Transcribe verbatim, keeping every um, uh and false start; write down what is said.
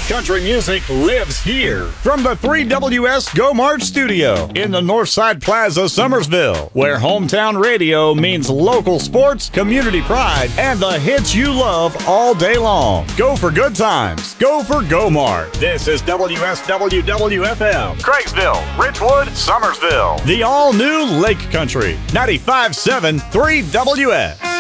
Country music lives here. From the three W S Go March studio in the Northside Plaza, Summersville, where hometown radio means local sports, community pride, and the hits you love all day long. Go for good times. Go for Go March. This is W S W W F M. Craigville, Richwood, Summersville. The all-new Lake Country. ninety-five point seven three W S.